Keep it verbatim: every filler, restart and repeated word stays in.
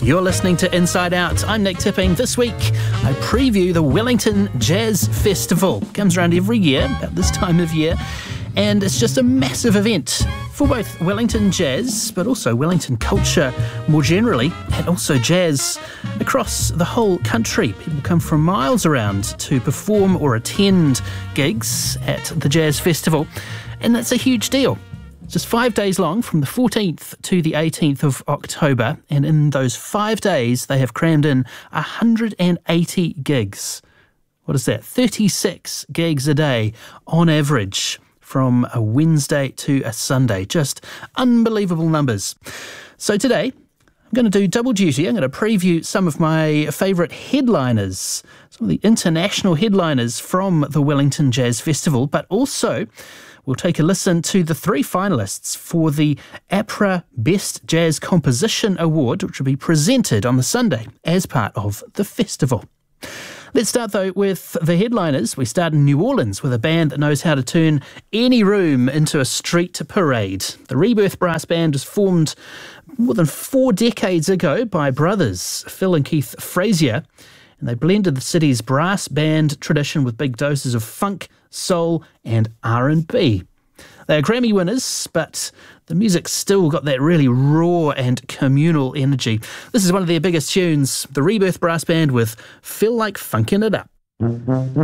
You're listening to Inside Out. I'm Nick Tipping. This week, I preview the Wellington Jazz Festival. It comes around every year, about this time of year, and it's just a massive event for both Wellington Jazz, but also Wellington culture more generally, and also jazz across the whole country. People come from miles around to perform or attend gigs at the Jazz Festival, and that's a huge deal. Just five days long, from the fourteenth to the eighteenth of October, and in those five days they have crammed in one hundred eighty gigs. What is that? thirty-six gigs a day on average from a Wednesday to a Sunday. Just unbelievable numbers. So today I'm going to do double duty. I'm going to preview some of my favourite headliners, some of the international headliners from the Wellington Jazz Festival, but also we'll take a listen to the three finalists for the APRA Best Jazz Composition Award, which will be presented on the Sunday as part of the festival. Let's start, though, with the headliners. We start in New Orleans with a band that knows how to turn any room into a street parade. The Rebirth Brass Band was formed more than four decades ago by brothers Phil and Keith Frazier, and they blended the city's brass band tradition with big doses of funk, soul and R and B. They are Grammy winners, but the music's still got that really raw and communal energy. This is one of their biggest tunes, the Rebirth Brass Band with Feel Like Funkin' It Up.